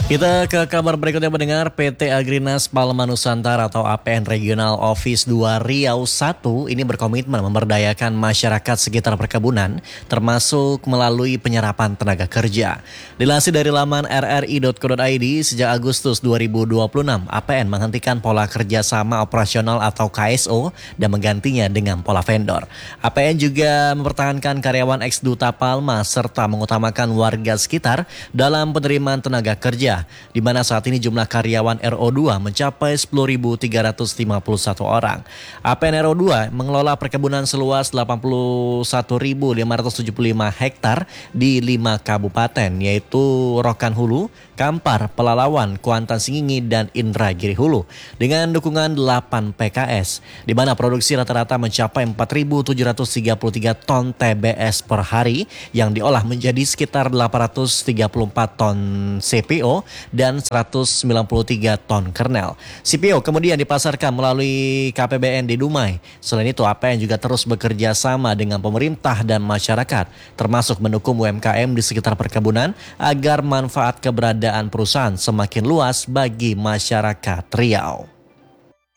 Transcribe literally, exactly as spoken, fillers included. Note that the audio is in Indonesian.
Kita ke kabar berikutnya mendengar P T Agrinas Palma Nusantara atau A P N Regional Office dua Riau satu ini berkomitmen memberdayakan masyarakat sekitar perkebunan termasuk melalui penyerapan tenaga kerja. Dilansir dari laman r r i dot co dot i d, sejak Agustus dua ribu dua puluh enam A P N menghentikan pola kerjasama operasional atau K S O dan menggantinya dengan pola vendor. A P N juga mempertahankan karyawan ex-Duta Palma serta mengutamakan warga sekitar dalam penerimaan tenaga kerja, di mana saat ini jumlah karyawan R O dua mencapai sepuluh ribu tiga ratus lima puluh satu orang. A P N R O dua mengelola perkebunan seluas delapan puluh satu ribu lima ratus tujuh puluh lima hektar di lima kabupaten, yaitu Rokan Hulu, Kampar, Pelalawan, Kuantan Singingi, dan Indragiri Hulu, dengan dukungan delapan P K S, di mana produksi rata-rata mencapai empat ribu tujuh ratus tiga puluh tiga ton T B S per hari yang diolah menjadi sekitar delapan ratus tiga puluh empat ton C P O dan seratus sembilan puluh tiga ton kernel. C P O kemudian dipasarkan melalui K P B N di Dumai. Selain itu, A P N juga terus bekerja sama dengan pemerintah dan masyarakat, termasuk mendukung U M K M di sekitar perkebunan agar manfaat keberadaan perusahaan semakin luas bagi masyarakat Riau.